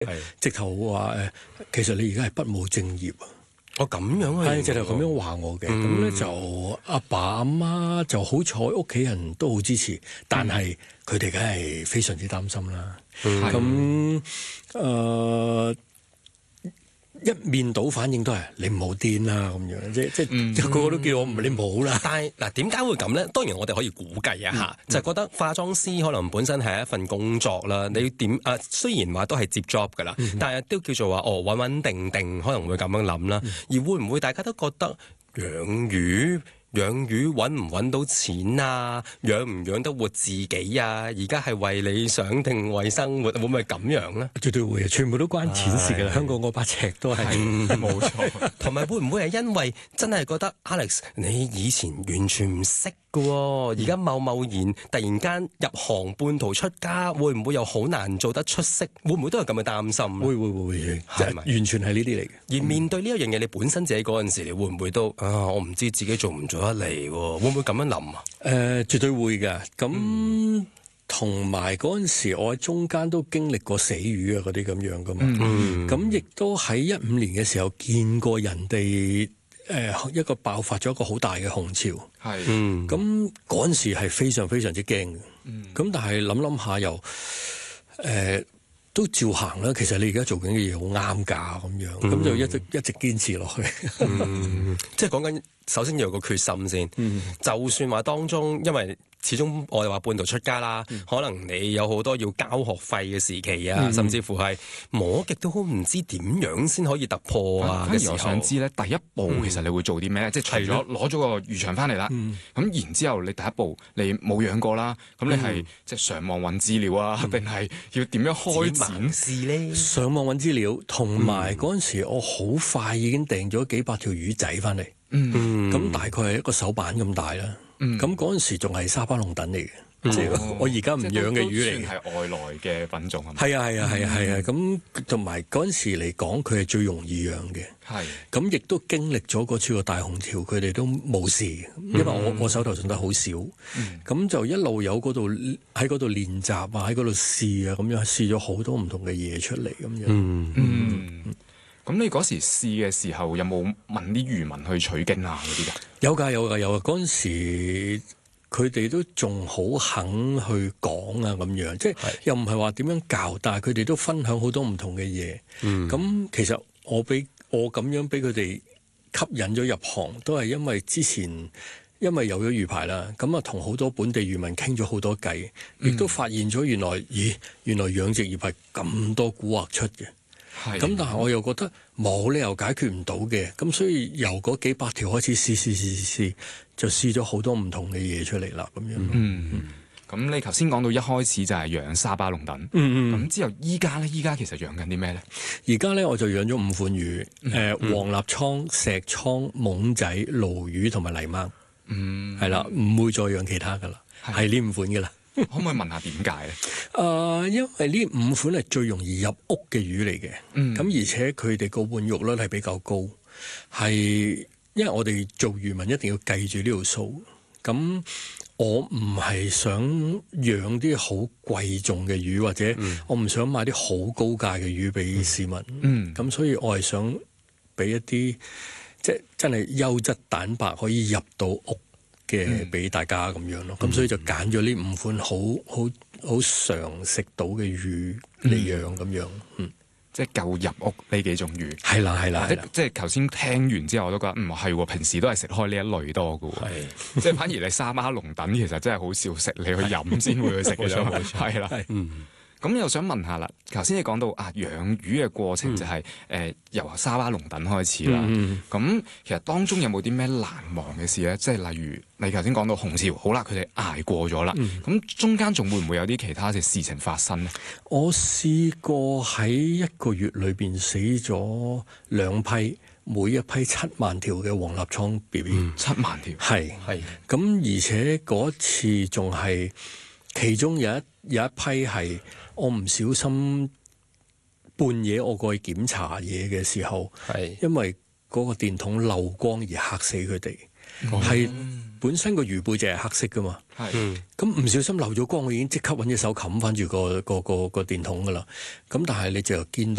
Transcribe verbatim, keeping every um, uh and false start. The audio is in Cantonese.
直頭話誒，其實你而家係不務正業啊！ 我咁樣啊， 係直頭咁樣話我嘅，咁咧、嗯、就阿爸阿媽就好彩，屋企人都好支持，但係佢哋梗係非常之擔心啦。咁誒、嗯呃、一面倒反應都係你唔好癲啦咁樣，即即、嗯、個個都叫我唔你唔好啦。 但係嗱，點解會咁咧？當然我哋可以估計一下，嗯、就係覺得化妝師可能本身係一份工作啦。你點啊？雖然話都係接 job 噶啦，嗯、但係都叫做話哦穩穩定定，可能會咁樣諗啦。嗯、而會唔會大家都覺得養魚？養魚揾唔揾到錢啊？養唔養得活自己啊？而家係為理想定為生活？會唔會咁樣咧？ 絕對會，全部都關錢事㗎啦！香港嗰把尺都係冇錯。 同埋會唔會係因為真係覺得 Alex 你以前完全唔識㗎喎，而家貿貿然突然間入行半途出家，會唔會又好難做得出色？會唔會都係咁嘅擔心？ 會會會會，係咪完全係呢啲嚟嘅？ 而面對呢一樣嘢，你本身自己嗰陣時，你會唔會都啊？我唔知自己做唔做得嚟喎？會唔會咁樣諗啊？ 誒、呃，絕對會㗎。咁同埋嗰陣時，我喺中間都經歷過死魚啊嗰啲咁樣㗎嘛。咁亦、嗯、都喺一五年嘅時候見過人哋。誒、呃、一個爆發咗一個好大嘅紅潮，係是，咁嗰陣時係非常非常之驚嘅，咁、嗯、但係諗諗下又誒、呃、都照行啦。其實你而家做緊嘅嘢好啱㗎，咁樣，咁、嗯、就一直一直堅持落去。 嗯、即係講緊首先要有個決心先，嗯、就算話當中因為。始終我哋話半途出家啦，嗯、可能你有好多要交學費嘅時期啊，嗯、甚至乎係摸極都好唔知點樣先可以突破啊。 反而我想知咧，第一步其實你會做啲咩？嗯、即係除咗攞咗個漁場翻嚟啦，咁、嗯、然之後你第一步你冇養過啦，咁你係即係上網揾資料啊，定係、嗯、要點樣開展事咧？上網揾資料，同埋嗰陣時我好快已經訂咗幾百條魚仔翻嚟，咁、嗯、大概係一個手板咁大啦。咁嗰陣時仲係沙巴龍躉嚟嘅，嗯、即係我而家唔養嘅魚嚟嘅，係外來嘅品種係咪？係啊係啊係啊係啊！咁同埋嗰陣時嚟講，佢係最容易養嘅。係咁，亦都經歷咗嗰次個大紅潮，佢哋都冇事，因為我我手頭上得好少，咁、嗯、就一路有嗰度喺嗰度練習啊，喺嗰度試啊，咁樣試咗好多唔同嘅嘢出嚟咁樣。嗯嗯。嗯咁你嗰時試嘅時候有冇問啲漁民去取經啊嗰啲㗎？ 有㗎有㗎有㗎，嗰陣時佢哋都仲好肯去講啊咁樣，即係是又唔係話點樣教，但係佢哋都分享好多唔同嘅嘢。咁、嗯、其實我俾我咁樣俾佢哋吸引咗入行，都係因為之前因為有咗魚牌啦，咁啊同好多本地漁民傾咗好多偈，亦、嗯、都發現咗原來咦原來養殖業係咁多蠱惑出嘅。咁是但係我又覺得冇理由解決唔到嘅，咁所以由嗰幾百條開始試試試試試，就試咗好多唔同嘅嘢出嚟啦，咁樣。 嗯，咁、嗯、你頭先講到一開始就係養沙巴龍躉，嗯嗯，咁之後依家咧，依家其實養緊啲咩咧？ 而家咧我就養咗五款魚，誒、嗯呃、黃立倉、石倉、懵仔、鱸魚同埋泥鯭，嗯，係啦，唔會再養其他噶啦，係呢五款噶啦。 可唔可以問下點解咧？ 誒、呃，因為呢五款係最容易入屋嘅魚嚟嘅，咁、嗯、而且佢哋個換肉率係比較高，係因為我哋做漁民一定要計住呢條數。咁我唔係想養啲好貴重嘅魚，或者我唔想買啲好高價嘅魚俾市民。咁、嗯嗯、所以我係想俾一啲即係真係優質蛋白可以入到屋嘅俾大家咁樣咯，咁、嗯、所以就揀咗呢五款好好好常食到嘅魚嚟養咁樣，嗯， 即係夠入屋呢幾種魚， 係啦係啦係啦， 即係頭先聽完之後我都覺得唔係喎，平時都係食開呢一類多嘅喎，係的，即係反而你沙巴龍躉其實真係好少食，你去飲先會去食嘅啫，冇錯，係啦，嗯。咁又想問下啦，頭先你講到啊養魚嘅過程就係、是、誒、嗯呃、由沙巴龍躉開始啦。咁、嗯、其實當中有冇啲咩難忘嘅事咧？即係例如你頭先講到紅潮，好啦，佢哋捱過咗啦。咁、嗯、中間仲會唔會有啲其他嘅事情發生呢？ 我試過喺一個月裏邊死咗兩批，每一批七萬條嘅黃立倉 B B，、嗯、 七萬條係係。咁而且嗰次仲係其中有一有一批係。我唔小心半夜我過去檢查嘢嘅時候，係是因為嗰個電筒漏光而嚇死佢哋，係本身個魚背就係黑色噶嘛。 係。 咁唔小心漏咗光，我已經即刻揾隻手冚翻住個個個個電筒噶啦。咁但係你就見到。